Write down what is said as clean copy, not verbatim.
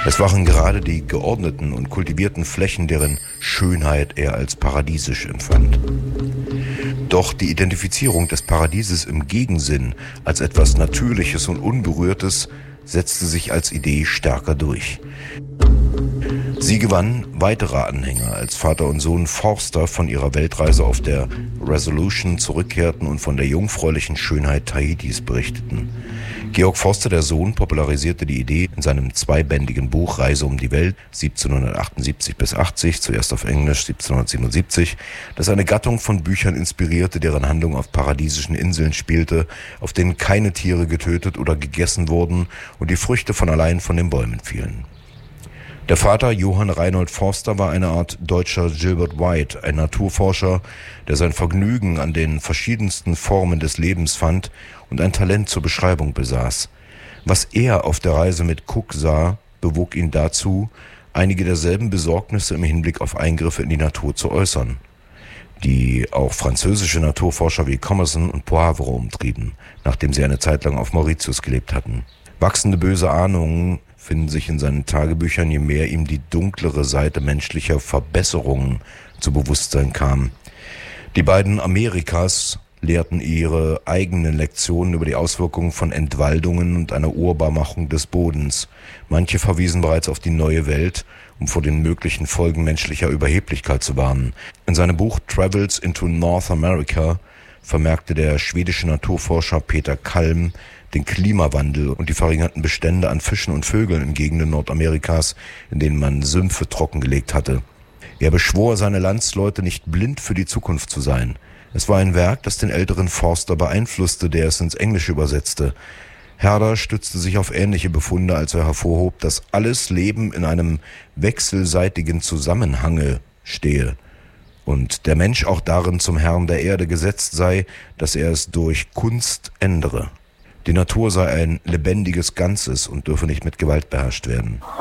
Es waren gerade die geordneten und kultivierten Flächen, deren Schönheit er als paradiesisch empfand. Doch die Identifizierung des Paradieses im Gegensinn als etwas Natürliches und Unberührtes setzte sich als Idee stärker durch. Sie gewann weitere Anhänger, als Vater und Sohn Forster von ihrer Weltreise auf der Resolution zurückkehrten und von der jungfräulichen Schönheit Tahitis berichteten. Georg Forster, der Sohn, popularisierte die Idee in seinem zweibändigen Buch Reise um die Welt 1778 bis 80, zuerst auf Englisch 1777, das eine Gattung von Büchern inspirierte, deren Handlung auf paradiesischen Inseln spielte, auf denen keine Tiere getötet oder gegessen wurden und die Früchte von allein von den Bäumen fielen. Der Vater, Johann Reinhold Forster, war eine Art deutscher Gilbert White, ein Naturforscher, der sein Vergnügen an den verschiedensten Formen des Lebens fand und ein Talent zur Beschreibung besaß. Was er auf der Reise mit Cook sah, bewog ihn dazu, einige derselben Besorgnisse im Hinblick auf Eingriffe in die Natur zu äußern, die auch französische Naturforscher wie Commerson und Poivre umtrieben, nachdem sie eine Zeit lang auf Mauritius gelebt hatten. Wachsende böse Ahnungen finden sich in seinen Tagebüchern, je mehr ihm die dunklere Seite menschlicher Verbesserungen zu Bewusstsein kam. Die beiden Amerikas lehrten ihre eigenen Lektionen über die Auswirkungen von Entwaldungen und einer Urbarmachung des Bodens. Manche verwiesen bereits auf die neue Welt, um vor den möglichen Folgen menschlicher Überheblichkeit zu warnen. In seinem Buch Travels into North America vermerkte der schwedische Naturforscher Peter Kalm den Klimawandel und die verringerten Bestände an Fischen und Vögeln in Gegenden Nordamerikas, in denen man Sümpfe trockengelegt hatte. Er beschwor seine Landsleute, nicht blind für die Zukunft zu sein. Es war ein Werk, das den älteren Forster beeinflusste, der es ins Englische übersetzte. Herder stützte sich auf ähnliche Befunde, als er hervorhob, dass alles Leben in einem wechselseitigen Zusammenhange stehe und der Mensch auch darin zum Herrn der Erde gesetzt sei, dass er es durch Kunst ändere. Die Natur sei ein lebendiges Ganzes und dürfe nicht mit Gewalt beherrscht werden.